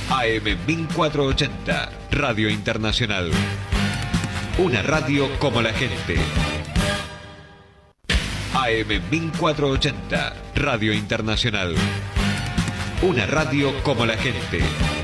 AM 1480, Radio Internacional. Una radio como la gente. AM 1480, Radio Internacional. Una radio como la gente.